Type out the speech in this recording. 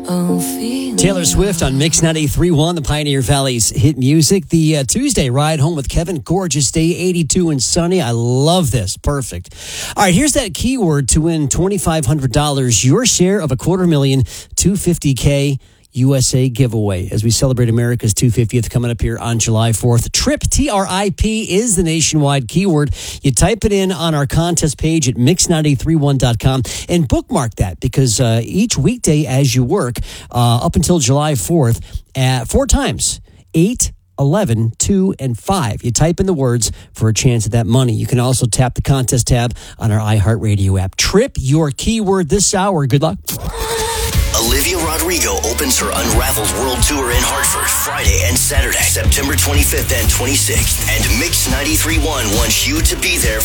Taylor Swift on Mix 93.1, the Pioneer Valley's hit music. The Tuesday ride home with Kevin. Gorgeous day, 82 and sunny. I love this. Perfect. All right, here's that keyword to win $2,500. Your share of $250,000, $250K USA giveaway as we celebrate America's 250th coming up here on July 4th. TRIP, T-R-I-P, is the nationwide keyword. You type it in on our contest page at mix931.com and bookmark that because each weekday as you work up until July 4th, 4 times, 8, 11, 2, and 5. You type in the words for a chance at that money. You can also tap the contest tab on our iHeartRadio app. TRIP, your keyword this hour. Good luck. Olivia Rodrigo opens her Unraveled World Tour in Hartford Friday and Saturday, September 25th and 26th. And Mix 93.1 wants you to be there